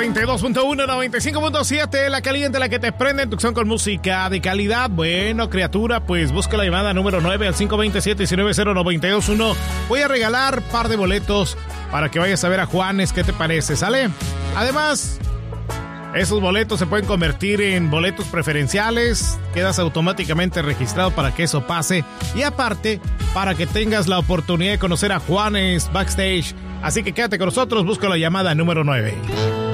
92.1, 95.7, la caliente, la que te prende en Tucson con música de calidad. Bueno, criatura, pues busca la llamada número 9 al 527-190921. Voy a regalar par de boletos para que vayas a ver a Juanes. ¿Qué te parece? ¿Sale? Además, esos boletos se pueden convertir en boletos preferenciales. Quedas automáticamente registrado para que eso pase. Y aparte, para que tengas la oportunidad de conocer a Juanes backstage. Así que quédate con nosotros, busca la llamada número 9.